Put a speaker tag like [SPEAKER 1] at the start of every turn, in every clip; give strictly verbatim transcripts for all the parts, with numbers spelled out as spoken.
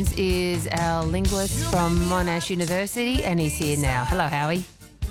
[SPEAKER 1] Jones is our linguist from Monash University, and he's here now. Hello, Howie.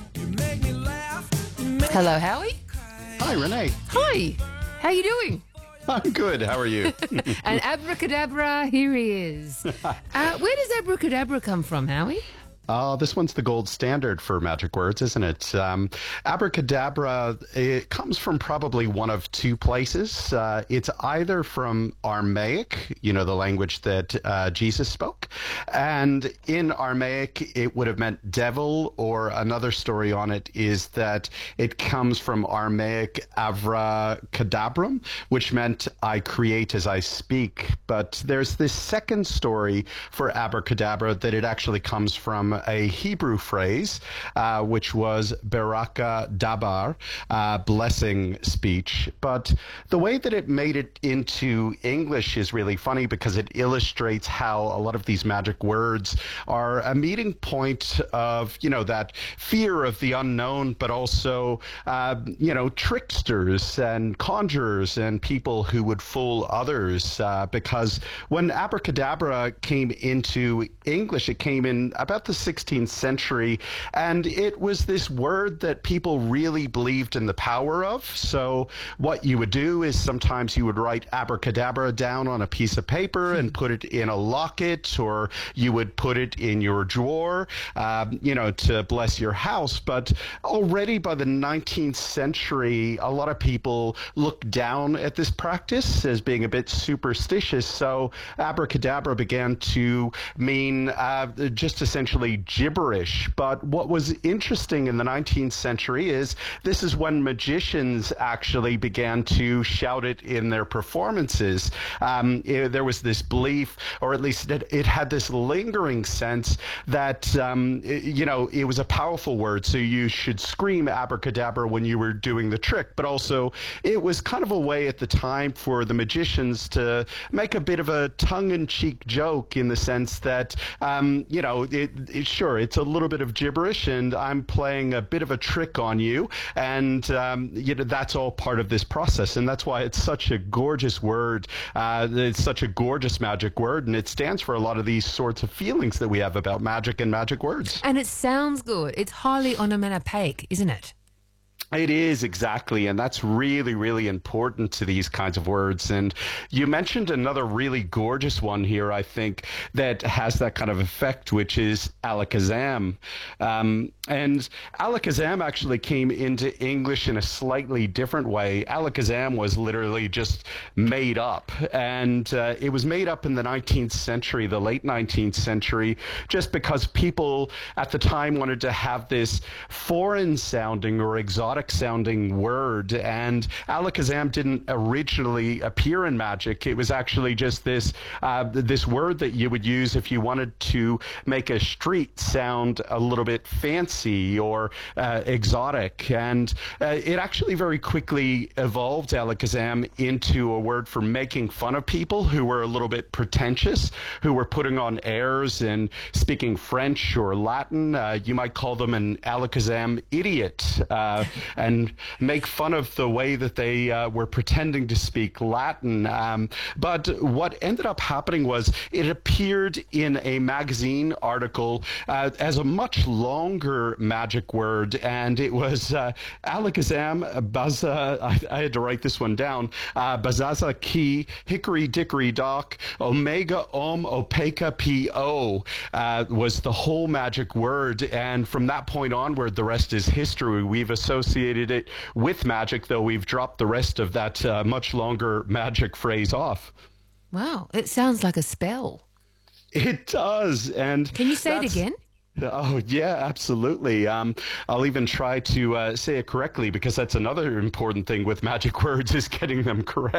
[SPEAKER 1] Hello, Howie.
[SPEAKER 2] Hi, Renee.
[SPEAKER 1] Hi. How you doing?
[SPEAKER 2] I'm good. How are you?
[SPEAKER 1] And abracadabra, here he is. Uh, where does abracadabra come from, Howie?
[SPEAKER 2] Oh, this one's the gold standard for magic words, isn't it? Um, abracadabra, it comes from probably one of two places. Uh, it's either from Aramaic, you know, the language that uh, Jesus spoke. And in Aramaic, it would have meant devil, or another story on it is that it comes from Aramaic avracadabrum, which meant I create as I speak. But there's this second story for abracadabra that it actually comes from a Hebrew phrase, uh, which was Baraka Dabar, uh, blessing speech. But the way that it made it into English is really funny because it illustrates how a lot of these magic words are a meeting point of, you know, that fear of the unknown, but also, uh, you know, tricksters and conjurers and people who would fool others. Uh, because when abracadabra came into English, it came in about the sixteenth century, and it was this word that people really believed in the power of. So what you would do is sometimes you would write abracadabra down on a piece of paper and put it in a locket, or you would put it in your drawer, um, you know, to bless your house. But already by the nineteenth century, a lot of people looked down at this practice as being a bit superstitious. So abracadabra began to mean uh, just essentially gibberish. But what was interesting in the nineteenth century is this is when magicians actually began to shout it in their performances. Um, it, there was this belief, or at least it, it had this lingering sense that, um, it, you know, it was a powerful word, so you should scream abracadabra when you were doing the trick. But also, it was kind of a way at the time for the magicians to make a bit of a tongue-in-cheek joke, in the sense that, um, you know, it, it sure, it's a little bit of gibberish, and I'm playing a bit of a trick on you, and um, you know, that's all part of this process, and that's why it's such a gorgeous word. Uh, it's such a gorgeous magic word, and it stands for a lot of these sorts of feelings that we have about magic and magic words.
[SPEAKER 1] And it sounds good. It's highly onomatopoeic, isn't it?
[SPEAKER 2] It is, exactly, and that's really, really important to these kinds of words. And you mentioned another really gorgeous one here, I think, that has that kind of effect, which is alakazam. Um, and alakazam actually came into English in a slightly different way. Alakazam was literally just made up, and uh, it was made up in the nineteenth century, the late nineteenth century, just because people at the time wanted to have this foreign-sounding or exotic sounding word. And alakazam didn't originally appear in magic. It was actually just this uh, this word that you would use if you wanted to make a street sound a little bit fancy or uh, exotic. And uh, it actually very quickly evolved, alakazam, into a word for making fun of people who were a little bit pretentious, who were putting on airs and speaking French or Latin. Uh, you might call them an alakazam idiot. Uh, and make fun of the way that they uh, were pretending to speak Latin. Um, but what ended up happening was it appeared in a magazine article uh, as a much longer magic word, and it was uh, alakazam baza, I, I had to write this one down, uh, bazaza ki hickory dickory dock omega om opeka po uh, was the whole magic word. And from that point onward, the rest is history. We've associated it with magic, though we've dropped the rest of that uh, much longer magic phrase off.
[SPEAKER 1] Wow, it sounds like a spell.
[SPEAKER 2] It does. And
[SPEAKER 1] can you say it again?
[SPEAKER 2] Oh, yeah, absolutely. Um, I'll even try to uh, say it correctly, because that's another important thing with magic words, is getting them correct.